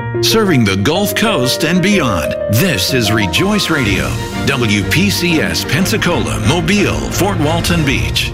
Serving the Gulf Coast and beyond, this is Rejoice Radio, WPCS Pensacola, Mobile, Fort Walton Beach.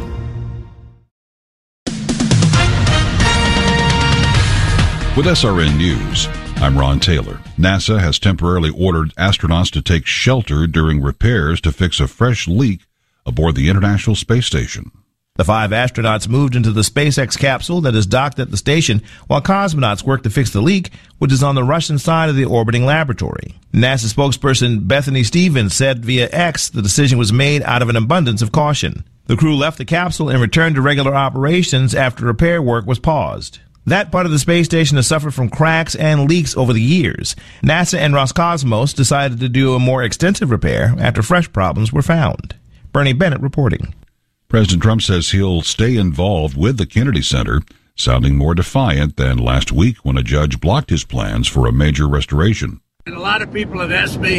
With SRN News, I'm Ron Taylor. NASA has temporarily ordered astronauts to take shelter during repairs to fix a fresh leak aboard the International Space Station. The 5 astronauts moved into the SpaceX capsule that is docked at the station, while cosmonauts work to fix the leak, which is on the Russian side of the orbiting laboratory. NASA spokesperson Bethany Stevens said via X the decision was made out of an abundance of caution. The crew left the capsule and returned to regular operations after repair work was paused. That part of the space station has suffered from cracks and leaks over the years. NASA and Roscosmos decided to do a more extensive repair after fresh problems were found. Bernie Bennett reporting. President Trump says he'll stay involved with the Kennedy Center, sounding more defiant than last week when a judge blocked his plans for a major restoration. And a lot of people have asked me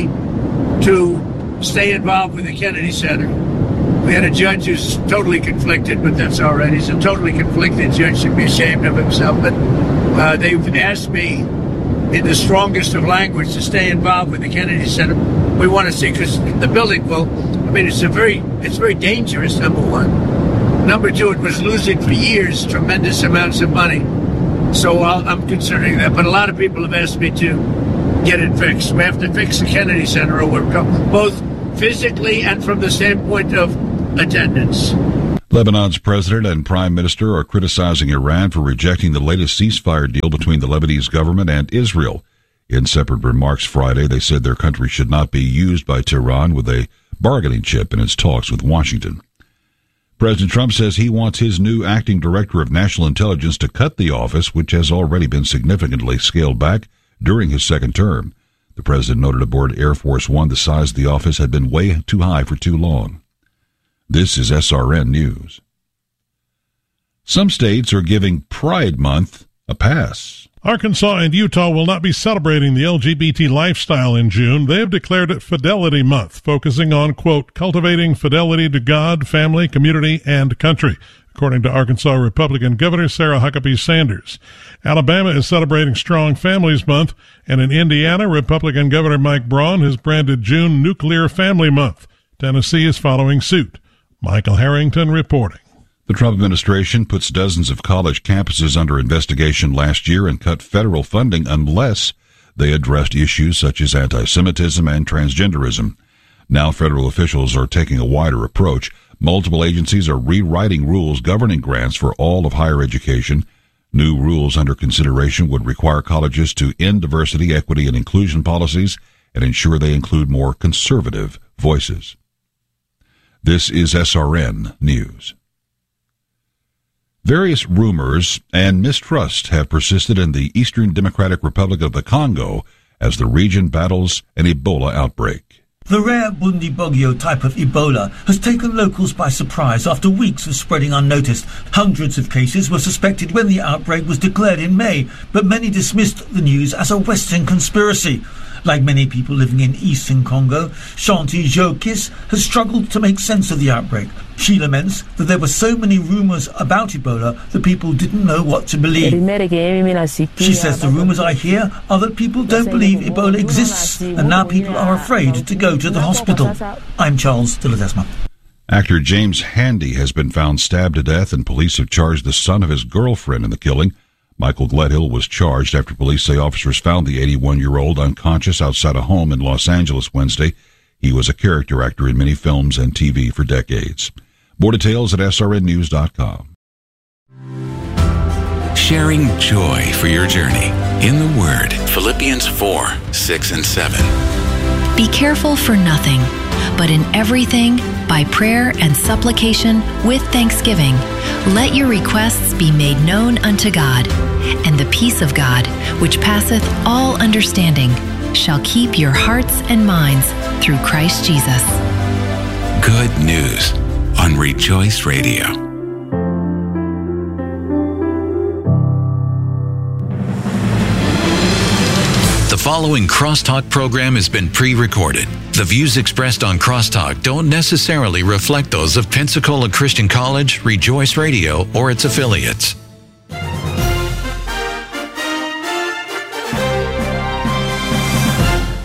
to stay involved with the Kennedy Center. We had a judge who's totally conflicted, but that's all right. He's a totally conflicted judge, should be ashamed of himself. But they've asked me in the strongest of language to stay involved with the Kennedy Center. We want to see, because the building, it's very dangerous, number one. Number two, it was losing for years tremendous amounts of money. So I'm considering that. But a lot of people have asked me to get it fixed. We have to fix the Kennedy Center, or we're both physically and from the standpoint of attendance. Lebanon's president and prime minister are criticizing Iran for rejecting the latest ceasefire deal between the Lebanese government and Israel. In separate remarks Friday, they said their country should not be used by Tehran with a bargaining chip in its talks with Washington. President Trump says he wants his new acting director of national intelligence to cut the office, which has already been significantly scaled back during his second term. The president noted aboard Air Force One the size of the office had been way too high for too long. This is SRN News. Some states are giving Pride Month a pass. Arkansas and Utah will not be celebrating the LGBT lifestyle in June. They have declared it Fidelity Month, focusing on, quote, cultivating fidelity to God, family, community, and country, according to Arkansas Republican Governor Sarah Huckabee Sanders. Alabama is celebrating Strong Families Month, and in Indiana, Republican Governor Mike Braun has branded June Nuclear Family Month. Tennessee is following suit. Michael Harrington reporting. The Trump administration puts dozens of college campuses under investigation last year and cut federal funding unless they addressed issues such as anti-Semitism and transgenderism. Now federal officials are taking a wider approach. Multiple agencies are rewriting rules governing grants for all of higher education. New rules under consideration would require colleges to end diversity, equity, and inclusion policies and ensure they include more conservative voices. This is SRN News. Various rumors and mistrust have persisted in the Eastern Democratic Republic of the Congo as the region battles an Ebola outbreak. The rare Bundibugyo type of Ebola has taken locals by surprise after weeks of spreading unnoticed. Hundreds of cases were suspected when the outbreak was declared in May, but many dismissed the news as a Western conspiracy. Like many people living in eastern Congo, Shanti Jokis has struggled to make sense of the outbreak. She laments that there were so many rumors about Ebola that people didn't know what to believe. She says the rumors I hear are that people don't believe Ebola exists, and now people are afraid to go to the hospital. I'm Charles Dilladesma. Actor James Handy has been found stabbed to death, and police have charged the son of his girlfriend in the killing. Michael Gledhill was charged after police say officers found the 81-year-old unconscious outside a home in Los Angeles Wednesday. He was a character actor in many films and TV for decades. More details at srnnews.com. Sharing joy for your journey in the Word. Philippians 4, 6, and 7. Be careful for nothing, but in everything, by prayer and supplication with thanksgiving, let your requests be made known unto God, and the peace of God, which passeth all understanding, shall keep your hearts and minds through Christ Jesus. Good news on Rejoice Radio. The following Crosstalk program has been pre-recorded. The views expressed on Crosstalk don't necessarily reflect those of Pensacola Christian College, Rejoice Radio, or its affiliates.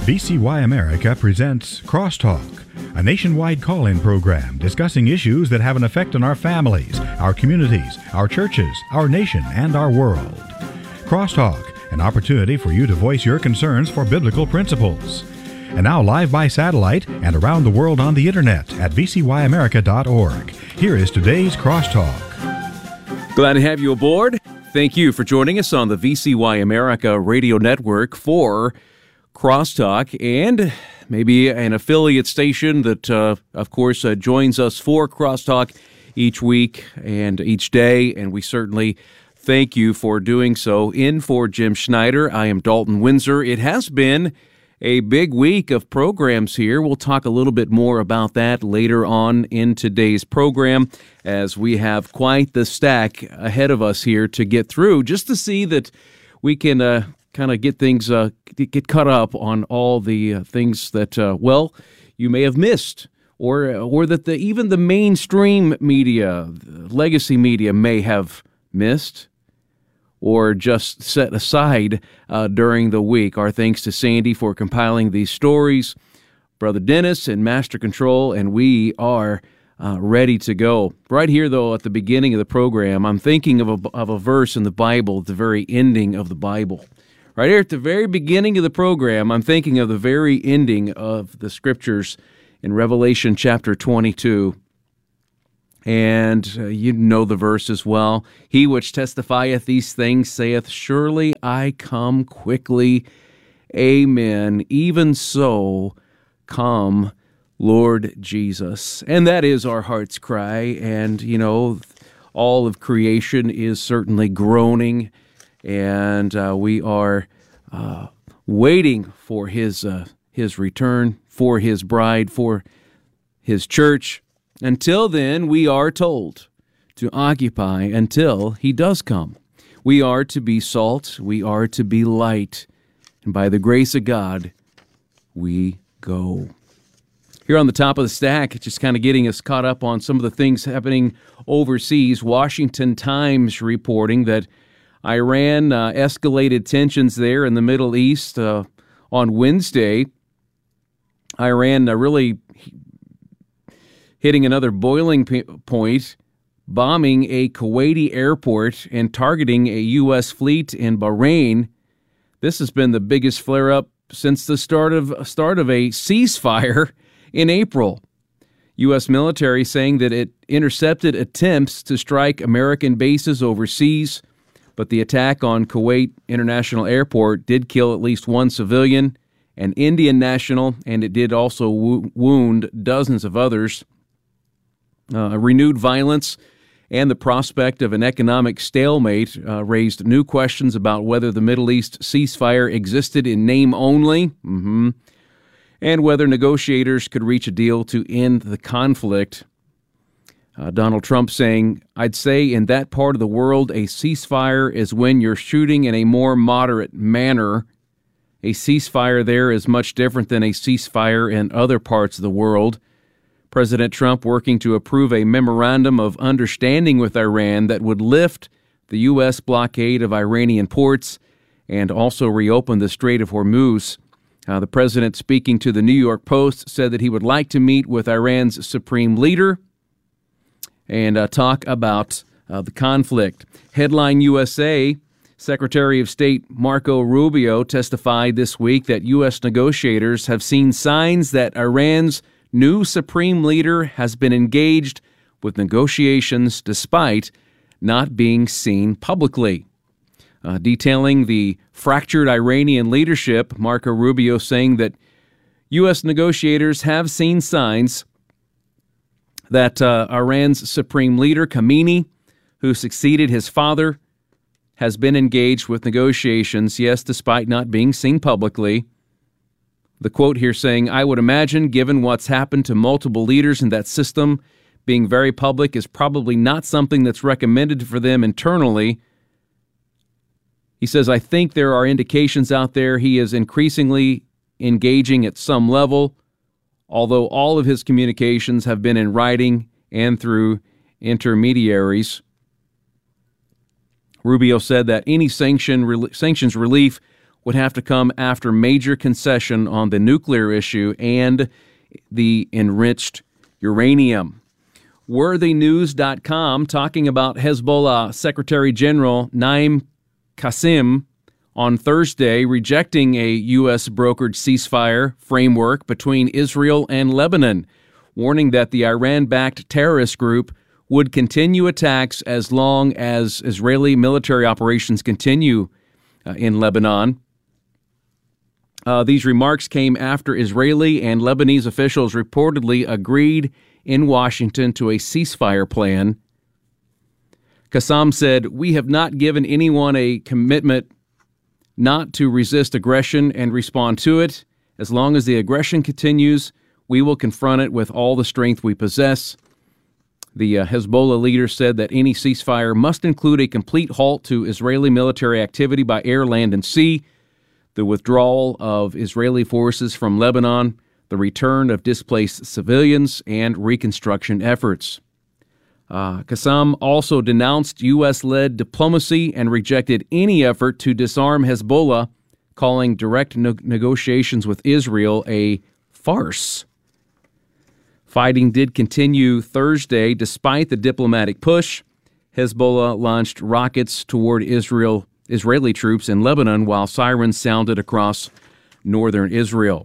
VCY America presents Crosstalk, a nationwide call-in program discussing issues that have an effect on our families, our communities, our churches, our nation, and our world. Crosstalk, an opportunity for you to voice your concerns for biblical principles. And now live by satellite and around the world on the internet at vcyamerica.org. Here is today's Crosstalk. Glad to have you aboard. Thank you for joining us on the VCY America radio network for Crosstalk, and maybe an affiliate station that, of course, joins us for Crosstalk each week and each day, and we certainly thank you for doing so. In for Jim Schneider, I am Dalton Windsor. It has been a big week of programs here. We'll talk a little bit more about that later on in today's program, as we have quite the stack ahead of us here to get through, just to see that we can kind of get things, get caught up on all the things that, you may have missed, or that even the mainstream media, legacy media, may have missed, or just set aside during the week. Our thanks to Sandy for compiling these stories, Brother Dennis and Master Control, and we are ready to go. Right here, though, at the beginning of the program, I'm thinking of a verse in the Bible, at the very ending of the Bible. Right here at the very beginning of the program, I'm thinking of the very ending of the Scriptures in Revelation chapter 22. And you know the verse as well. He which testifieth these things saith, Surely I come quickly. Amen. Even so, come, Lord Jesus. And that is our heart's cry. And, all of creation is certainly groaning, and we are waiting for his return, for his bride, for his church. Until then, we are told to occupy until he does come. We are to be salt, we are to be light, and by the grace of God, we go. Here on the top of the stack, just kind of getting us caught up on some of the things happening overseas. Washington Times reporting that Iran escalated tensions there in the Middle East on Wednesday. Iran really hitting another boiling point, bombing a Kuwaiti airport and targeting a U.S. fleet in Bahrain. This has been the biggest flare-up since the start of a ceasefire in April. U.S. military saying that it intercepted attempts to strike American bases overseas, but the attack on Kuwait International Airport did kill at least one civilian, an Indian national, and it did also wound dozens of others. Renewed violence and the prospect of an economic stalemate raised new questions about whether the Middle East ceasefire existed in name only, and whether negotiators could reach a deal to end the conflict. Donald Trump saying, I'd say in that part of the world, a ceasefire is when you're shooting in a more moderate manner. A ceasefire there is much different than a ceasefire in other parts of the world. President Trump working to approve a memorandum of understanding with Iran that would lift the U.S. blockade of Iranian ports and also reopen the Strait of Hormuz. The president, speaking to the New York Post, said that he would like to meet with Iran's supreme leader and talk about the conflict. Headline USA, Secretary of State Marco Rubio testified this week that U.S. negotiators have seen signs that Iran's new supreme leader has been engaged with negotiations despite not being seen publicly. Detailing the fractured Iranian leadership, Marco Rubio saying that U.S. negotiators have seen signs that Iran's supreme leader, Khamenei, who succeeded his father, has been engaged with negotiations, yes, despite not being seen publicly. The quote here saying, I would imagine, given what's happened to multiple leaders in that system, being very public is probably not something that's recommended for them internally. He says, I think there are indications out there he is increasingly engaging at some level, although all of his communications have been in writing and through intermediaries. Rubio said that any sanctions relief would have to come after major concession on the nuclear issue and the enriched uranium. Worthynews.com talking about Hezbollah Secretary General Naim Qassem on Thursday rejecting a U.S. brokered ceasefire framework between Israel and Lebanon, warning that the Iran-backed terrorist group would continue attacks as long as Israeli military operations continue in Lebanon. These remarks came after Israeli and Lebanese officials reportedly agreed in Washington to a ceasefire plan. Qassem said, "We have not given anyone a commitment not to resist aggression and respond to it. As long as the aggression continues, we will confront it with all the strength we possess." The Hezbollah leader said that any ceasefire must include a complete halt to Israeli military activity by air, land, and sea, the withdrawal of Israeli forces from Lebanon, the return of displaced civilians, and reconstruction efforts. Qassem also denounced U.S.-led diplomacy and rejected any effort to disarm Hezbollah, calling direct negotiations with Israel a farce. Fighting did continue Thursday despite the diplomatic push. Hezbollah launched rockets toward Israeli troops in Lebanon while sirens sounded across northern Israel.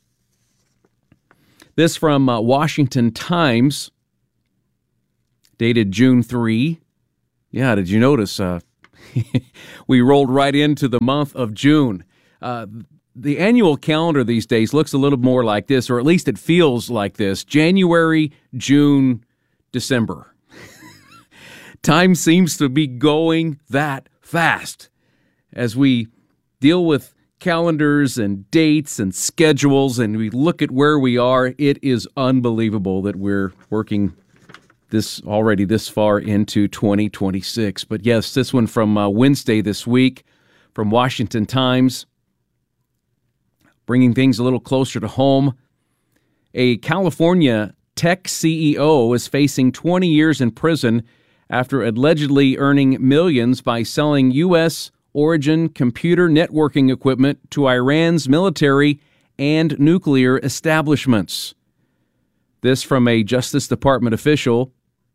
This from Washington Times, dated June 3. Yeah, did you notice? We rolled right into the month of June. The annual calendar these days looks a little more like this, or at least it feels like this. January, June, December. Time seems to be going that fast as we deal with calendars and dates and schedules, and we look at where we are. It is unbelievable that we're working this far into 2026. But yes, this one from Wednesday this week from Washington Times, bringing things a little closer to home. A California tech CEO is facing 20 years in prison after allegedly earning millions by selling U.S. origin computer networking equipment to Iran's military and nuclear establishments. This from a Justice Department official.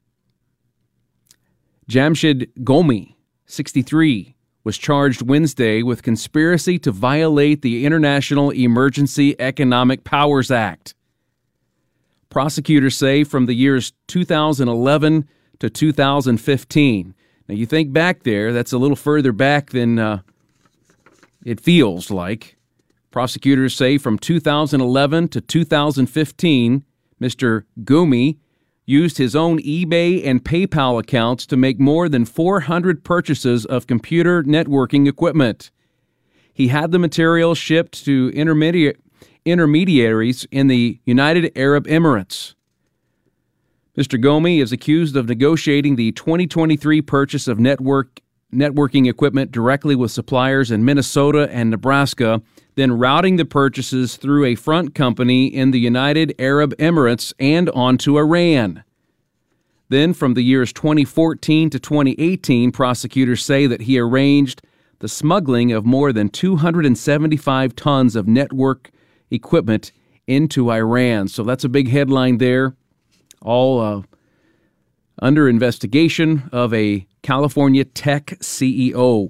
Jamshid Gomi, 63, was charged Wednesday with conspiracy to violate the International Emergency Economic Powers Act. Prosecutors say from the years 2011 to 2015. Now, you think back there, that's a little further back than it feels like. Prosecutors say from 2011 to 2015, Mr. Gomi used his own eBay and PayPal accounts to make more than 400 purchases of computer networking equipment. He had the material shipped to intermediaries in the United Arab Emirates. Mr. Gomi is accused of negotiating the 2023 purchase of networking equipment directly with suppliers in Minnesota and Nebraska, then routing the purchases through a front company in the United Arab Emirates and onto Iran. Then, from the years 2014 to 2018, prosecutors say that he arranged the smuggling of more than 275 tons of network equipment into Iran. So that's a big headline there. All under investigation of a California tech CEO.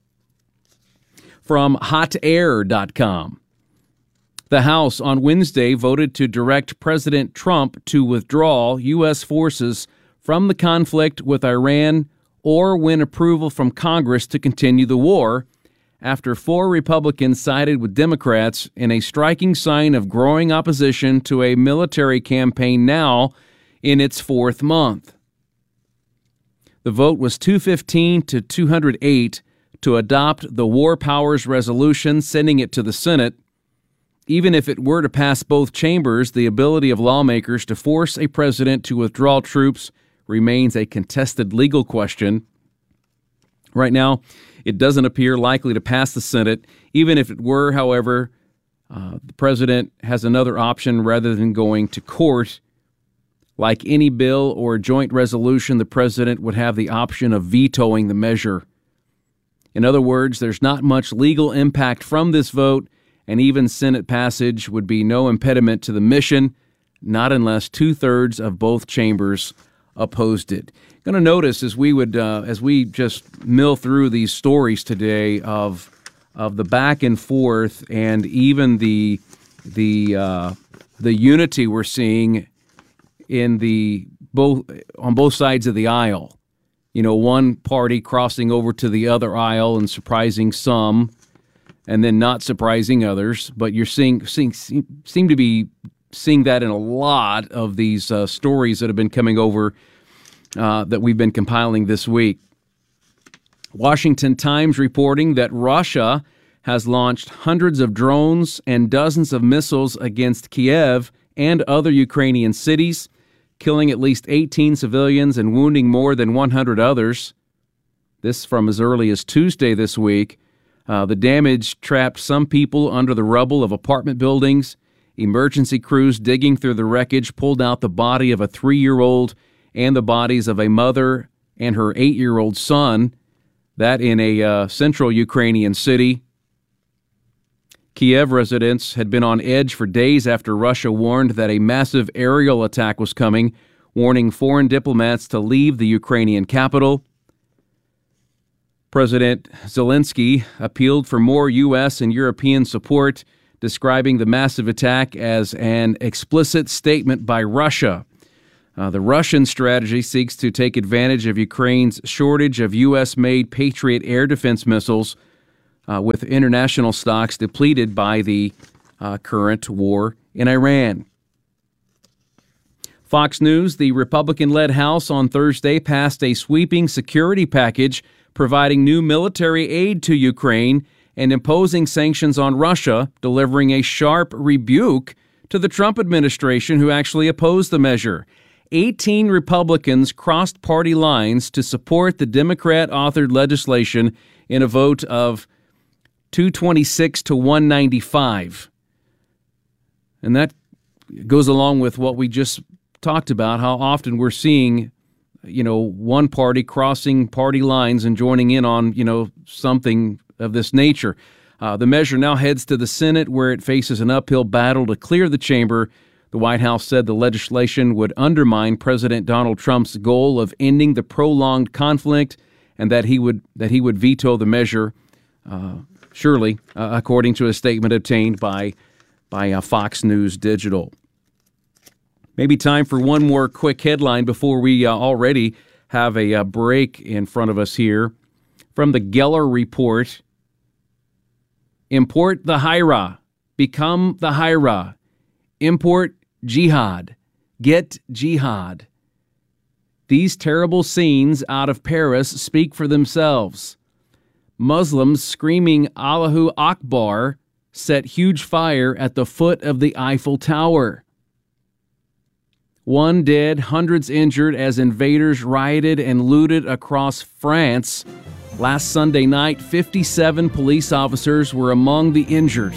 From hotair.com. The House on Wednesday voted to direct President Trump to withdraw U.S. forces from the conflict with Iran or win approval from Congress to continue the war, after 4 Republicans sided with Democrats in a striking sign of growing opposition to a military campaign now in its 4th month. The vote was 215 to 208 to adopt the War Powers Resolution, sending it to the Senate. Even if it were to pass both chambers, the ability of lawmakers to force a president to withdraw troops remains a contested legal question. Right now, it doesn't appear likely to pass the Senate. Even if it were, however, the president has another option rather than going to court. Like any bill or joint resolution, the president would have the option of vetoing the measure. In other words, there's not much legal impact from this vote, and even Senate passage would be no impediment to the mission, not unless 2/3 of both chambers opposed it. Going to notice as we just mill through these stories today of the back and forth, and even the unity we're seeing on both sides of the aisle. You know, one party crossing over to the other aisle and surprising some, and then not surprising others. But you're seem to be seeing that in a lot of these stories that have been coming over that we've been compiling this week. Washington Times reporting that Russia has launched hundreds of drones and dozens of missiles against Kiev and other Ukrainian cities, killing at least 18 civilians and wounding more than 100 others. This from as early as Tuesday this week. The damage trapped some people under the rubble of apartment buildings. Emergency crews digging through the wreckage pulled out the body of a 3-year-old and the bodies of a mother and her 8-year-old son, that in a central Ukrainian city. Kiev residents had been on edge for days after Russia warned that a massive aerial attack was coming, warning foreign diplomats to leave the Ukrainian capital. President Zelensky appealed for more U.S. and European support, describing the massive attack as an explicit statement by Russia. The Russian strategy seeks to take advantage of Ukraine's shortage of U.S.-made Patriot air defense missiles, with international stocks depleted by the current war in Iran. Fox News, the Republican-led House on Thursday passed a sweeping security package providing new military aid to Ukraine and imposing sanctions on Russia, delivering a sharp rebuke to the Trump administration, who actually opposed the measure. 18 Republicans crossed party lines to support the Democrat-authored legislation in a vote of 226 to 195. And that goes along with what we just talked about, how often we're seeing, one party crossing party lines and joining in on, something of this nature. The measure now heads to the Senate, where it faces an uphill battle to clear the chamber. The White House said the legislation would undermine President Donald Trump's goal of ending the prolonged conflict, and that he would veto the measure. Surely, according to a statement obtained by Fox News Digital. Maybe time for one more quick headline before we already have a break in front of us here. From the Geller Report, import the Hira, become the Hira, import jihad, get jihad. These terrible scenes out of Paris speak for themselves. Muslims screaming Allahu Akbar set huge fire at the foot of the Eiffel Tower. 1 dead, hundreds injured as invaders rioted and looted across France. Last Sunday night, 57 police officers were among the injured.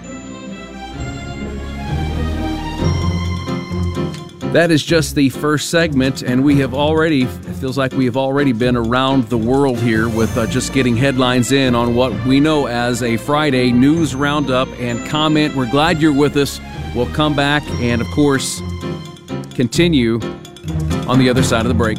That is just the first segment, and it feels like we have already been around the world here with just getting headlines in on what we know as a Friday news roundup and comment. We're glad you're with us. We'll come back and, of course, continue on the other side of the break.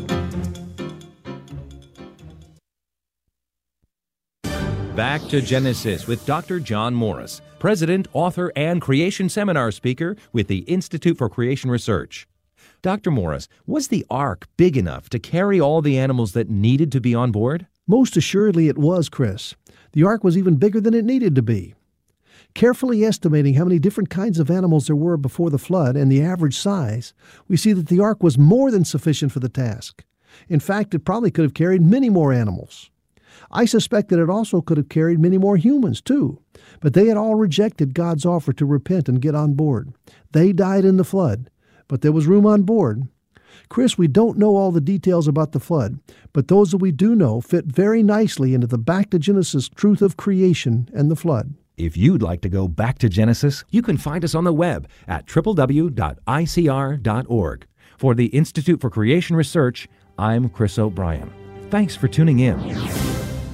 Back to Genesis with Dr. John Morris, president, author, and creation seminar speaker with the Institute for Creation Research. Dr. Morris, was the ark big enough to carry all the animals that needed to be on board? Most assuredly it was, Chris. The ark was even bigger than it needed to be. Carefully estimating how many different kinds of animals there were before the flood and the average size, we see that the ark was more than sufficient for the task. In fact, it probably could have carried many more animals. I suspect that it also could have carried many more humans, too. But they had all rejected God's offer to repent and get on board. They died in the flood, but there was room on board. Chris, we don't know all the details about the flood, but those that we do know fit very nicely into the Back to Genesis truth of creation and the flood. If you'd like to go back to Genesis, you can find us on the web at www.icr.org. For the Institute for Creation Research, I'm Chris O'Brien. Thanks for tuning in.